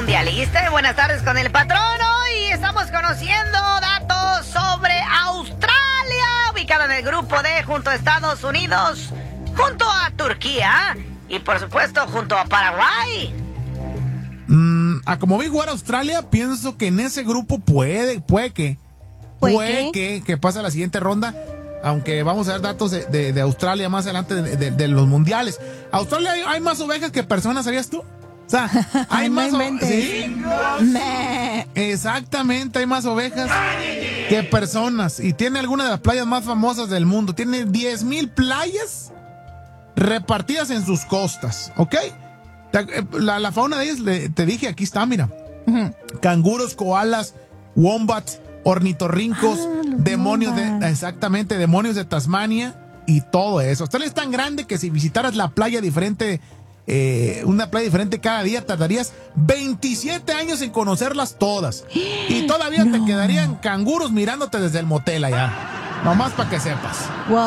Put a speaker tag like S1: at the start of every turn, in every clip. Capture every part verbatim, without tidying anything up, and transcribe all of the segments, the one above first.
S1: mundialista. Buenas tardes con el patrón. Hoy estamos conociendo datos sobre Australia, ubicada en el grupo D junto a Estados Unidos, junto a Turquía y por supuesto junto a Paraguay.
S2: Mm, a como vi jugar a Australia, pienso que en ese grupo puede, puede que,
S3: ¿Puede
S2: puede que, que pase a la siguiente ronda. Aunque vamos a ver datos de, de, de Australia más adelante de, de, de los mundiales. Australia hay, hay más ovejas que personas, ¿sabías tú? O sea, hay
S3: no
S2: más
S3: inventes.
S2: ¿Sí?
S3: Me.
S2: Exactamente, hay más ovejas que personas. Y tiene algunas de las playas más famosas del mundo. Tiene diez mil playas repartidas en sus costas, ¿ok? La, la fauna de ellas, le, te dije, aquí está, mira. Uh-huh. Canguros, koalas, wombats, ornitorrincos, ah, demonios de, exactamente, demonios de Tasmania y todo eso. Australia es tan grande que si visitaras la playa diferente, eh, una playa diferente cada día, tardarías veintisiete años en conocerlas todas. Y todavía no. te quedarían canguros mirándote desde el motel allá. Nomás para que sepas.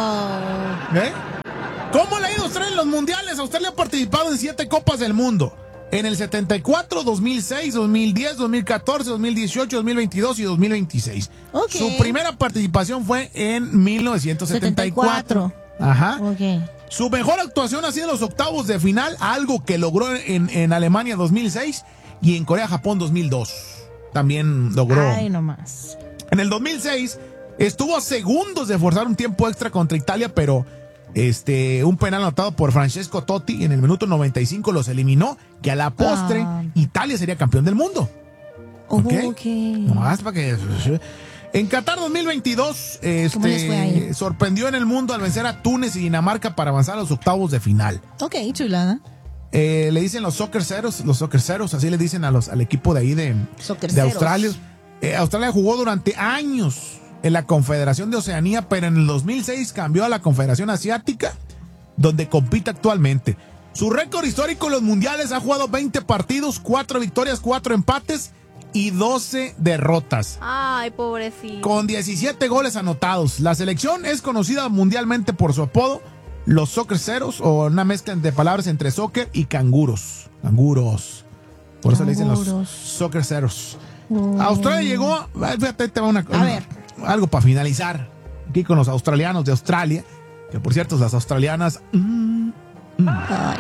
S3: Wow.
S2: ¿Eh? ¿Cómo le ha ido a Australia en los mundiales? Australia ha participado en siete copas del mundo. En el setenta y cuatro, dos mil seis, dos mil diez, dos mil catorce, dos mil dieciocho, dos mil veintidós y dos mil veintiséis. Okay. Su primera participación fue en mil novecientos setenta y cuatro. setenta y cuatro. Ajá.
S3: Okay.
S2: Su mejor actuación ha sido en los octavos de final, algo que logró en, en Alemania dos mil seis y en Corea-Japón dos mil dos. También logró.
S3: Ay, nomás.
S2: En el dos mil seis estuvo a segundos de forzar un tiempo extra contra Italia, pero Este, un penal anotado por Francesco Totti en el minuto noventa y cinco los eliminó, que a la postre ah. Italia sería campeón del mundo.
S3: Oh, ¿Ok? okay.
S2: Nomás para que... En Qatar dos mil veintidós este, sorprendió en el mundo al vencer a Túnez y Dinamarca para avanzar a los octavos de final.
S3: Ok, chulada.
S2: Eh, le dicen los soccerceros, los soccerceros, así le dicen a los, al equipo de ahí de, de Australia. Eh, Australia jugó durante años en la Confederación de Oceanía, pero en el dos mil seis cambió a la Confederación Asiática, donde compite actualmente. Su récord histórico en los mundiales: ha jugado veinte partidos, cuatro victorias, cuatro empates y doce derrotas.
S3: Ay, pobrecito.
S2: Con diecisiete goles anotados. La selección es conocida mundialmente por su apodo, los soccerceros, o una mezcla de palabras entre soccer y canguros. Canguros. Por eso canguros. Le dicen los soccerceros. Mm. Australia llegó, fíjate, te va una,
S3: a ver.
S2: algo para finalizar. Aquí con los australianos de Australia, que por cierto, las australianas. Mm, mm.
S3: Ay,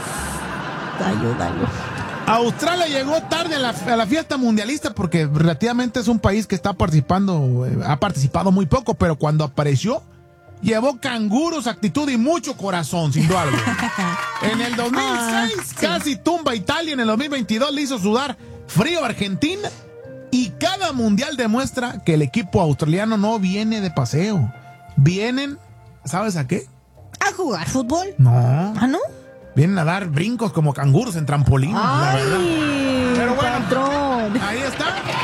S3: Dios. Ayúdalo.
S2: Australia llegó tarde a la, a la fiesta mundialista porque relativamente es un país que está participando, eh, ha participado muy poco, pero cuando apareció, llevó canguros, actitud y mucho corazón, sin duda alguna. En el dos mil seis ah, sí. casi tumba a Italia, en el dos mil veintidós le hizo sudar frío a Argentina. Y cada mundial demuestra que el equipo australiano no viene de paseo. Vienen, ¿sabes a qué?
S3: ¿A jugar fútbol?
S2: No.
S3: ¿Ah, no?
S2: Vienen a dar brincos como canguros en trampolín.
S3: Ay,
S2: la verdad. Pero bueno,
S3: patrón.
S2: Ahí está.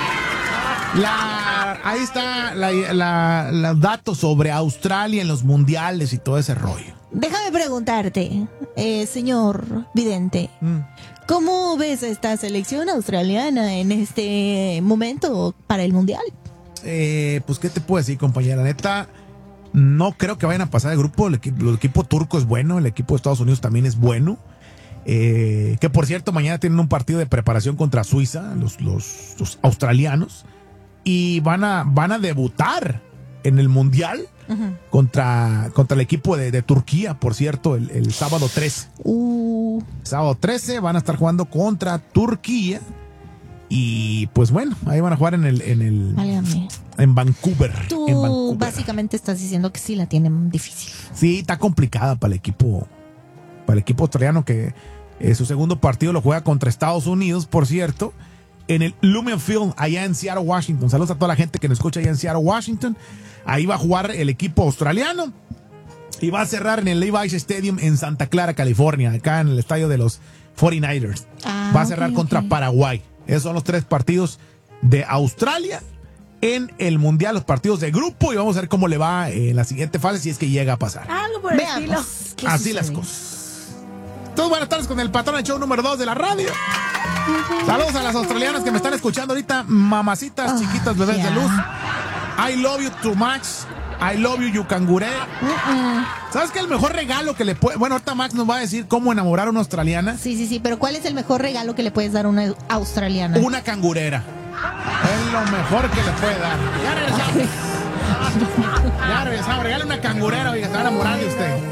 S2: La, ahí está la, la, los datos sobre Australia en los mundiales y todo ese rollo.
S3: Déjame preguntarte, eh, señor vidente. Mm. ¿Cómo ves a esta selección australiana en este momento para el mundial?
S2: Eh, pues, ¿qué te puedo decir, compañera? Neta, no creo que vayan a pasar el grupo. El equipo, el equipo turco es bueno, el equipo de Estados Unidos también es bueno. Eh, que por cierto, mañana tienen un partido de preparación contra Suiza, los, los, los australianos. Y van a, van a debutar en el mundial. Uh-huh. Contra, contra el equipo de, de Turquía, por cierto, el, el sábado trece.
S3: Uh.
S2: Sábado trece van a estar jugando contra Turquía. Y pues bueno, ahí van a jugar en el, en el
S3: Válgame.
S2: en Vancouver.
S3: Tú
S2: en Vancouver.
S3: Básicamente estás diciendo que sí la tienen difícil.
S2: Sí, está complicada para el equipo, para el equipo australiano, que eh, su segundo partido lo juega contra Estados Unidos, por cierto, en el Lumen Field, allá en Seattle, Washington. Saludos a toda la gente que nos escucha allá en Seattle, Washington. Ahí va a jugar el equipo australiano y va a cerrar en el Levi's Stadium en Santa Clara, California, acá en el estadio de los cuarenta y nueve ers. Ah, va a cerrar okay, contra okay. Paraguay. Esos son los tres partidos de Australia en el Mundial, los partidos de grupo, y vamos a ver cómo le va en la siguiente fase si es que llega a pasar.
S3: Algo por el estilo.
S2: Así las cosas. Entonces, buenas tardes con el patrón, el show número dos de la radio. Saludos a las australianas que me están escuchando ahorita, mamacitas, oh, chiquitas, bebés yeah. de luz. I love you too much. I love you, you canguré.
S3: Uh-uh.
S2: ¿Sabes qué? El mejor regalo que le puede... Bueno, ahorita Max nos va a decir cómo enamorar a una australiana.
S3: Sí, sí, sí, pero ¿cuál es el mejor regalo que le puedes dar a una australiana?
S2: Una cangurera. Es lo mejor que le puede dar. Ya regresamos. Ya regresamos. Regale una cangurera, oiga, se va a enamorar de usted.